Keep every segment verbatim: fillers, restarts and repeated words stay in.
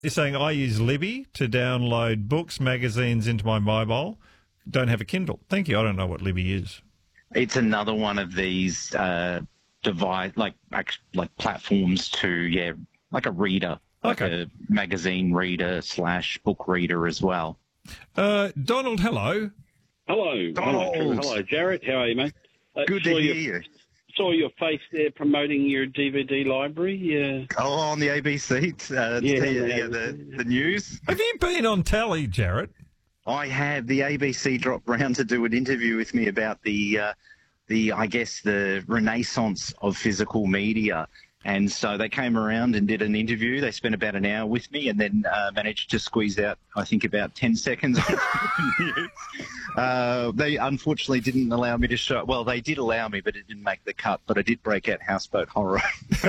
You're saying I use Libby to download books, magazines into my mobile. Don't have a Kindle. Thank you. I don't know what Libby is. It's another one of these uh, device, like like platforms to, yeah, like a reader, like Okay. a magazine reader slash book reader as well. Uh, Donald, hello. Hello, Donald. hello, hello, Jarrett. How are you, mate? Uh, Good to saw hear your, you. Saw your face there promoting your D V D library. Yeah, Oh, on the A B C, uh, Yeah, the, yeah, yeah, the, the news. Have you been on telly, Jarrett? I have. The A B C dropped round to do an interview with me about the, uh, the I guess, the renaissance of physical media. And so they came around and did an interview. They spent about an hour with me and then uh, managed to squeeze out, I think, about ten seconds of the news. Uh, they unfortunately didn't allow me to show. Well, they did allow me, but it didn't make the cut. But I did break out houseboat horror.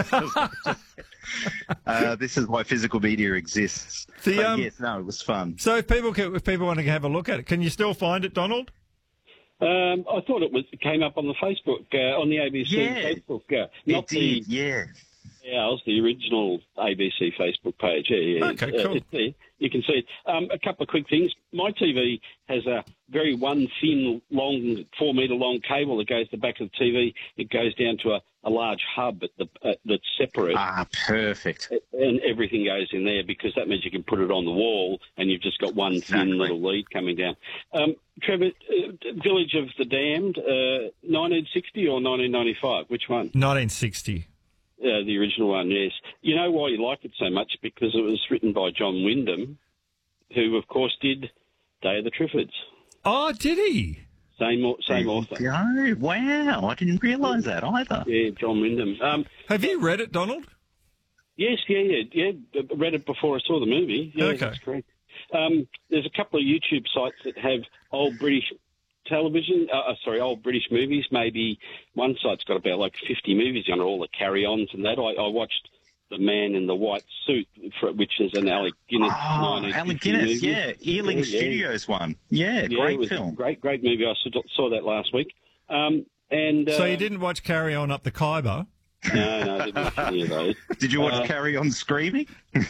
uh, this is why physical media exists. The, but um, yes, no, it was fun. So if people can, if people want to have a look at it, can you still find it, Donald? um, I thought it was it came up on the Facebook uh, on the A B C Yeah, Facebook, uh, not It did, the yeah. yeah, it was the original A B C Facebook page. Yeah, yeah, Okay, it's, uh, cool. it's there. You can see it. Um, a couple of quick things. My T V has a very one thin, long, four metre long cable that goes to the back of the T V. It goes down to a, a large hub at the, uh, that's separate. Ah, perfect. And everything goes in there because that means you can put it on the wall and you've just got one Exactly. thin little lead coming down. Um, Trevor, uh, Village of the Damned, uh, nineteen sixty or nineteen ninety-five? Which one? nineteen sixty. Uh, the original one, yes. You know why you like it so much? Because it was written by John Wyndham, who, of course, did Day of the Triffids. Oh, did he? Same, au- same There author. you go. Wow, I didn't realise that either. Yeah, John Wyndham. Um, Have you read it, Donald? Yes, yeah, yeah, yeah. I read it before I saw the movie. Yeah, Okay. that's correct. Um, there's a couple of YouTube sites that have old British television, uh, uh, sorry, old British movies. Maybe one site's got about like fifty movies on all the carry-ons and that. I, I watched The Man in the White Suit, for, which is an Alec Guinness Oh, nineteen fifty Alec Guinness, movie. yeah. Ealing Yeah, yeah. Studios one. Yeah, Yeah, great it was film. a great, great movie. I saw, saw that last week. Um, and uh, So you didn't watch Carry On Up the Khyber? No, no, I didn't watch any of those. Did you watch Uh, Carry On Screaming?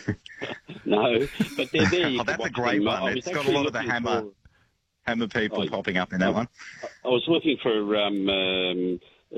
No, but they're there. You Oh, can that's a watch great them. one. I was It's got a actually lot of the looking Hammer, for- Hammer people Oh, popping up in that one. I was looking for um, um,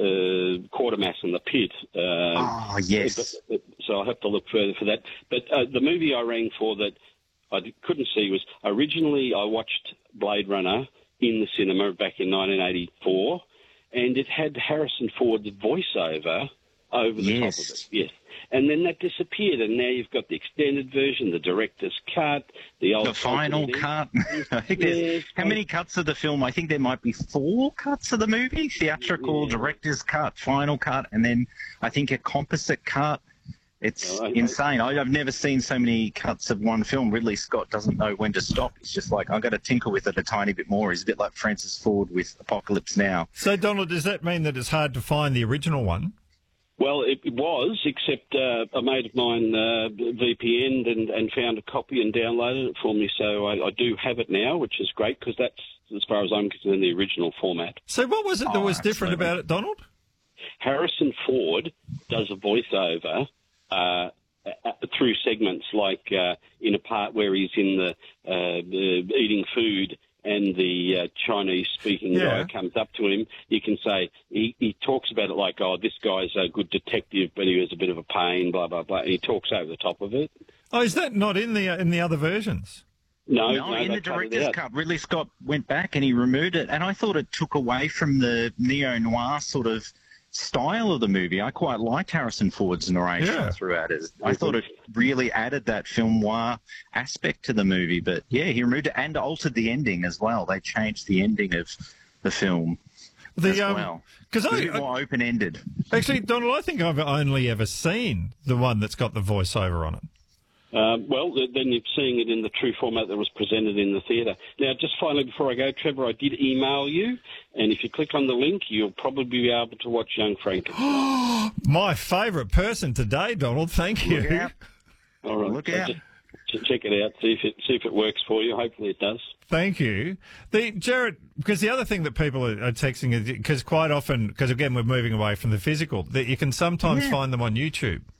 uh, Quatermass in the Pit. Uh, Oh, yes. but- so I'll have to look further for that. But uh, the movie I rang for that I d- couldn't see was originally I watched Blade Runner in the cinema back in nineteen eighty-four, and it had Harrison Ford's voiceover over the Yes. top of it. Yes. And then that disappeared, and now you've got the extended version, the director's cut, the old The final alternate cut. I think there's, Yes, how many cuts of the film? I think there might be four cuts of the movie. Theatrical, Yeah. director's cut, final cut, and then I think a composite cut. It's Oh, I- insane. I, I've never seen so many cuts of one film. Ridley Scott doesn't know when to stop. He's just like, I've got to tinker with it a tiny bit more. He's a bit like Francis Ford with Apocalypse Now. So, Donald, does that mean that it's hard to find the original one? Well, it was, except uh, a mate of mine uh, V P N'd and, and found a copy and downloaded it for me, so I, I do have it now, which is great because that's, as far as I'm concerned, the original format. So what was it that Oh, was different absolutely. about it, Donald? Harrison Ford does a voiceover uh, uh, through segments, like uh, in a part where he's in the, uh, the eating food and the uh, Chinese-speaking Yeah. guy comes up to him. You can say he, he talks about it like, "Oh, this guy's a good detective, but he was a bit of a pain." Blah blah blah. And he talks over the top of it. Oh, is that not in the in the other versions? No, No, no, in they the cut it director's out. cut, Ridley Scott went back and he removed it, and I thought it took away from the neo-noir sort of style of the movie. I quite liked Harrison Ford's narration Yeah. throughout it. I thought it really added that film noir aspect to the movie, but yeah, he removed it and altered the ending as well. They changed the ending of the film The as um, well. because It was a I, bit more open-ended. I actually, Donald, I think I've only ever seen the one that's got the voiceover on it. Uh, well, th- then you're seeing it in the true format that was presented in the theatre. Now, just finally, before I go, Trevor, I did email you, and if you click on the link, you'll probably be able to watch Young Frankenstein. My favourite person today, Donald. Thank you. Look out. All right, Look so out. just ch- check it out, see if it see if it works for you. Hopefully, it does. Thank you. The Jared, because the other thing that people are, are texting is because quite often, because again we're moving away from the physical, that you can sometimes Yeah. find them on YouTube.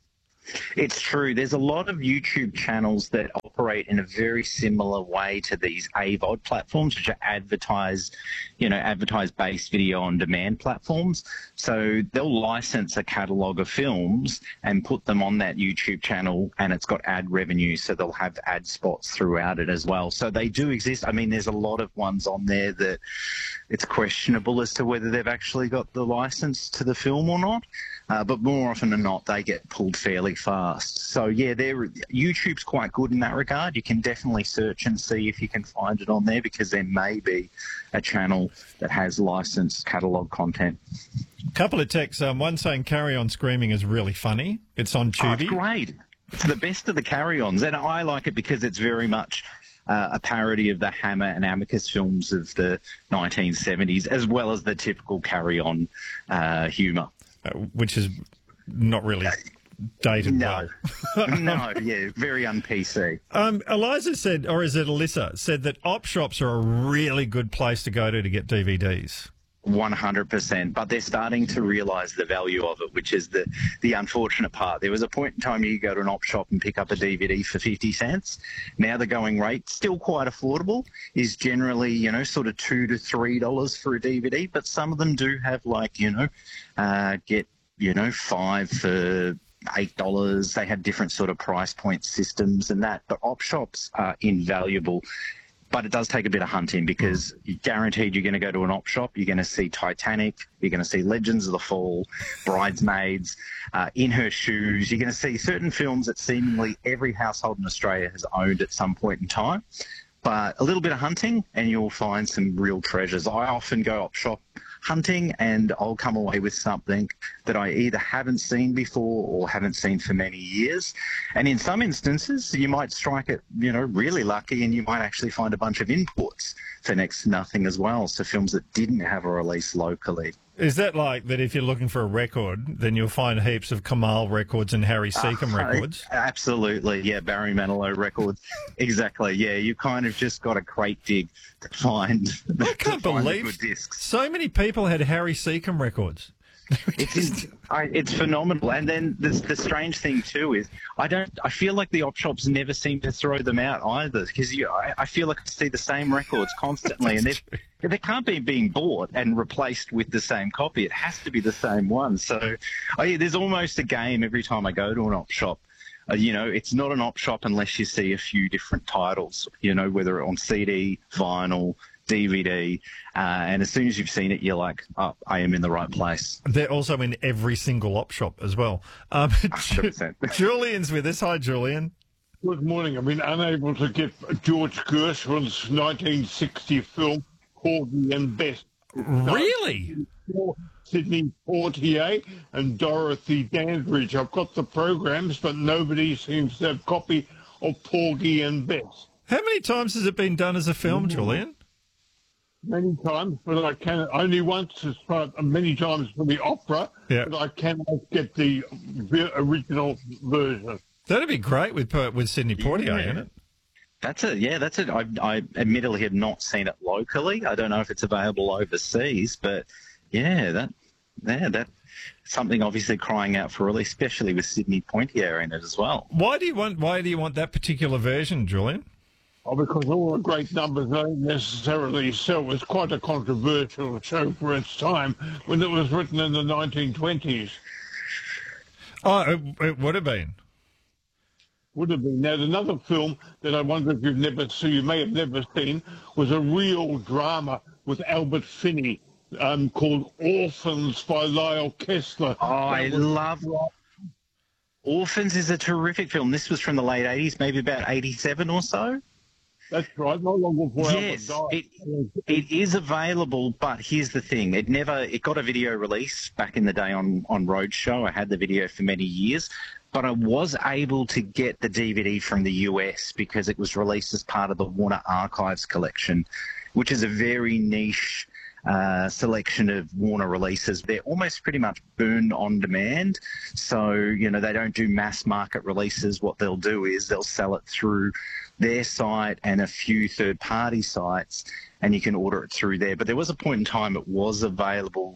It's true. There's a lot of YouTube channels that operate in a very similar way to these A V O D platforms, which are advertise, you know, advertise-based video on demand platforms. So they'll license a catalogue of films and put them on that YouTube channel, and it's got ad revenue, so they'll have ad spots throughout it as well. So they do exist. I mean, there's a lot of ones on there that it's questionable as to whether they've actually got the license to the film or not. Uh, but more often than not, they get pulled fairly fast. So, yeah, they're, YouTube's quite good in that regard. You can definitely search and see if you can find it on there, because there may be a channel that has licensed catalogue content. Couple of texts. Um, one saying Carry On Screaming is really funny. It's on Oh, it's Tubi. great. It's the best of the carry-ons. And I like it because it's very much uh, a parody of the Hammer and Amicus films of the nineteen seventies, as well as the typical Carry-On uh, humour. Uh, which is not really dated No. well. No, yeah, very un-P C. Um, Eliza said, or is it Alyssa, said that op shops are a really good place to go to to get D V Ds. one hundred percent, but they're starting to realise the value of it, which is the, the unfortunate part. There was a point in time you could go to an op shop and pick up a D V D for fifty cents. Now the going rate, still quite affordable, is generally, you know, sort of two to three dollars for a D V D, but some of them do have, like, you know, uh, get, you know, five for eight dollars. They have different sort of price point systems and that, but op shops are invaluable. But it does take a bit of hunting, because you're guaranteed you're going to go to an op shop, you're going to see Titanic, you're going to see Legends of the Fall, Bridesmaids, uh, In Her Shoes. You're going to see certain films that seemingly every household in Australia has owned at some point in time. But a little bit of hunting and you'll find some real treasures. I often go op shop hunting and I'll come away with something that I either haven't seen before or haven't seen for many years. And in some instances, you might strike it, you know, really lucky, and you might actually find a bunch of imports for next to nothing as well. So films that didn't have a release locally. Is that like that if you're looking for a record, then you'll find heaps of Kamal records and Harry Seacombe Uh, records? Absolutely, yeah, Barry Manilow records. Exactly, yeah. You kind of just got a crate dig to find. I can't to find the believe good discs. so many people had Harry Seacombe records. It's in, I, it's phenomenal. And then the, the strange thing too is I don't. I feel like the op shops never seem to throw them out either, because you. I, I feel like I see the same records constantly, and they they can't be being bought and replaced with the same copy. It has to be the same one. So, I, there's almost a game every time I go to an op shop. Uh, you know, it's not an op shop unless you see a few different titles. You know, whether on C D, vinyl, D V D, uh, and as soon as you've seen it, you're like, oh, I am in the right place. They're also in every single op shop as well. Um, one hundred percent. Julian's with us. Hi, Julian. Good morning. I've been unable to get George Gershwin's nineteen sixty film, Porgy and Bess. Really? Sidney Poitier and Dorothy Dandridge. I've got the programs, but nobody seems to have a copy of Porgy and Bess. How many times has it been done as a film, Julian? Many times, but I can only once as far many times for the opera, Yeah. but I cannot get the vi- original version. That'd be great with with Sidney Poitier Yeah. in it. That's it. Yeah, that's it. I, I admittedly have not seen it locally. I don't know if it's available overseas, but yeah, that, yeah, that something obviously crying out for release, especially with Sidney Poitier in it as well. Why do you want? Why do you want that particular version, Julian? Oh, because all the great numbers don't necessarily sell. It's quite a controversial show for its time when it was written in the nineteen twenties. Oh, it, it would have been. Would have been. Now, another film that I wonder if you've never seen, you may have never seen, was a real drama with Albert Finney um, called Orphans by Lyle Kessler. Oh, I That was- love Orphans is a terrific film. This was from the late eighties, maybe about eighty-seven or so. That's right, no long before Yes, Albert died. it, it is available, but here's the thing. It never, it got a video release back in the day on, on Roadshow. I had the video for many years, but I was able to get the D V D from the U S because it was released as part of the Warner Archives collection, which is a very niche uh, selection of Warner releases. They're almost pretty much burn on demand. So, you know, they don't do mass market releases. What they'll do is they'll sell it through their site and a few third-party sites, and you can order it through there. But there was a point in time it was available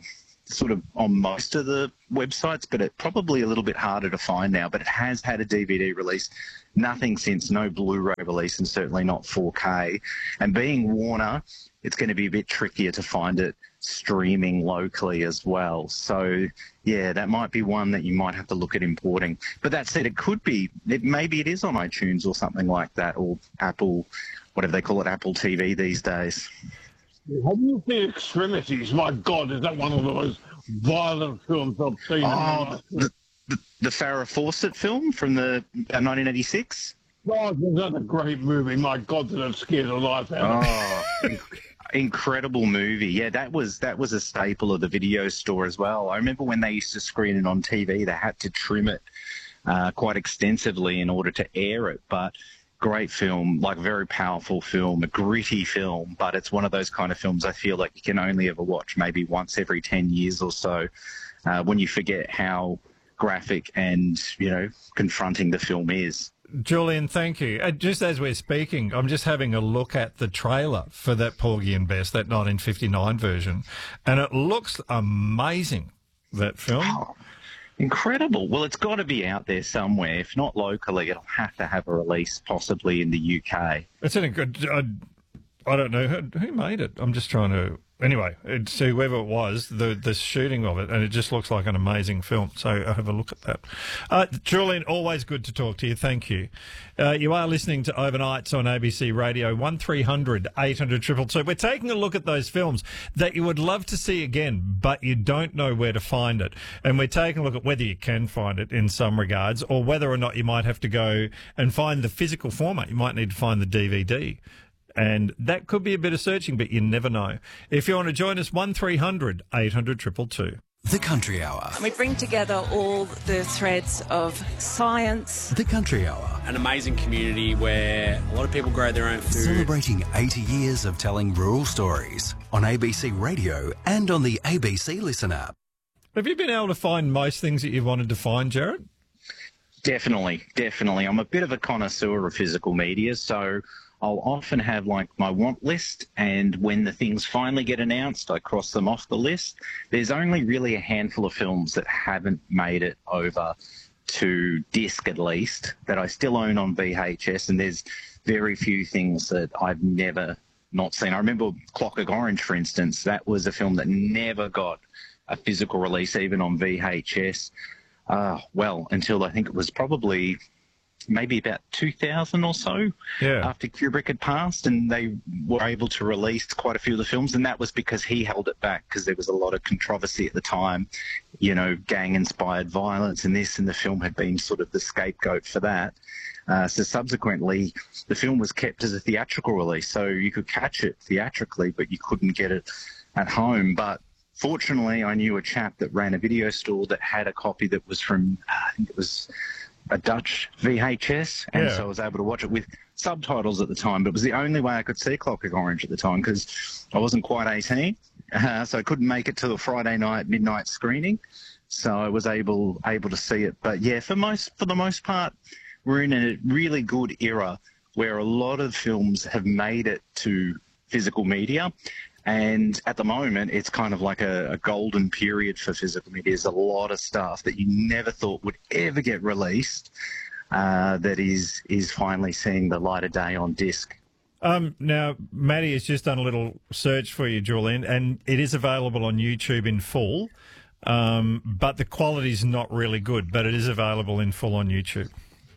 sort of on most of the websites, but it's probably a little bit harder to find now. But it has had a D V D release. Nothing since, no Blu-ray release, and certainly not four K. And being Warner, it's going to be a bit trickier to find it streaming locally as well. So, yeah, that might be one that you might have to look at importing. But that said, it could be, it, maybe it is on iTunes or something like that, or Apple, whatever they call it, Apple T V these days. Have you seen Extremities? My God, is that one of the most violent films I've seen? Oh, the, the, the Farrah Fawcett film from the uh, nineteen eighty-six? God, was that a great movie? My God, did it scare the life out of me. Oh, incredible movie. Yeah, that was that was a staple of the video store as well. I remember when they used to screen it on T V, they had to trim it uh, quite extensively in order to air it, but great film, like very powerful film, a gritty film, but it's one of those kind of films I feel like you can only ever watch maybe once every ten years or so, uh, when you forget how graphic and, you know, confronting the film is. Julian, thank you. Uh, just as we're speaking, I'm just having a look at the trailer for that Porgy and Bess, that nineteen fifty-nine version, and it looks amazing, that film. Oh, incredible. Well, it's got to be out there somewhere. If not locally, it'll have to have a release possibly in the U K. It's in a good... I, I don't know who, who made it. I'm just trying to... Anyway, it's whoever it was, the the shooting of it, and it just looks like an amazing film. So I'll have a look at that. Uh, Julian, always good to talk to you. Thank you. Uh, you are listening to Overnights on A B C Radio, one three hundred eight hundred two two two. We're taking a look at those films that you would love to see again, but you don't know where to find it. And we're taking a look at whether you can find it in some regards, or whether or not you might have to go and find the physical format. You might need to find the D V D. And that could be a bit of searching, but you never know. If you want to join us, one three hundred eight hundred two two two. The Country Hour. We bring together all the threads of science. The Country Hour. An amazing community where a lot of people grow their own food. Celebrating eighty years of telling rural stories on A B C Radio and on the A B C Listen app. Have you been able to find most things that you wanted to find, Jared? Definitely, definitely. I'm a bit of a connoisseur of physical media, so I'll often have like my want list, and when the things finally get announced, I cross them off the list. There's only really a handful of films that haven't made it over to disc, at least, that I still own on V H S, and there's very few things that I've never not seen. I remember Clockwork Orange, for instance. That was a film that never got a physical release, even on V H S. Uh, well, until I think it was probably maybe about two thousand or so, yeah, after Kubrick had passed, and they were able to release quite a few of the films, and that was because he held it back, because there was a lot of controversy at the time, you know, gang-inspired violence, and this, and the film had been sort of the scapegoat for that. Uh, so subsequently, the film was kept as a theatrical release, so you could catch it theatrically, but you couldn't get it at home. But fortunately, I knew a chap that ran a video store that had a copy that was from, I think it was a Dutch V H S, and yeah. so I was able to watch it with subtitles at the time, but it was the only way I could see Clockwork Orange at the time, because I wasn't quite eighteen, uh, so I couldn't make it to the Friday night midnight screening, so I was able able to see it. But yeah, for most for the most part, we're in a really good era where a lot of films have made it to physical media. And at the moment, it's kind of like a, a golden period for physical media. There's a lot of stuff that you never thought would ever get released uh, that is is finally seeing the light of day on disc. Um, now, Maddie has just done a little search for you, Julian, and it is available on YouTube in full, um, but the quality's not really good, but it is available in full on YouTube.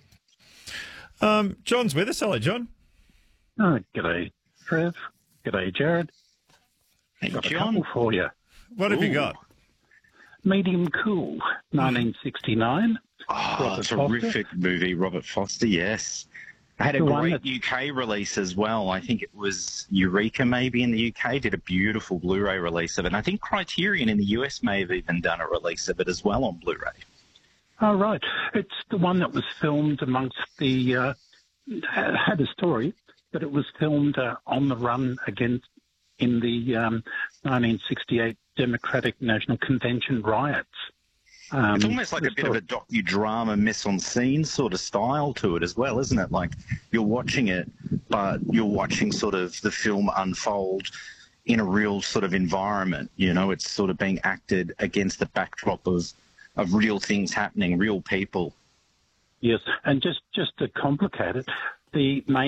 Um, John's with us. Hello, John. Oh, g'day, Trev. G'day, Jared. Hey, got John. a couple for you. What have Ooh. you got? Medium Cool, nineteen sixty-nine. Oh, Robert terrific Foster. movie, Robert Foster, yes. They had a The one great that- U K release as well. I think it was Eureka maybe in the U K, did a beautiful Blu-ray release of it. And I think Criterion in the U S may have even done a release of it as well on Blu-ray. Oh, right. It's the one that was filmed amongst the, uh, had a story, but it was filmed uh, on the run against, in the um, nineteen sixty-eight Democratic National Convention riots. Um, It's almost like a bit of a docudrama mise-en-scene sort of style to it as well, isn't it? Like you're watching it, but you're watching sort of the film unfold in a real sort of environment. You know, it's sort of being acted against the backdrop of, of real things happening, real people. Yes, and just, just to complicate it, the main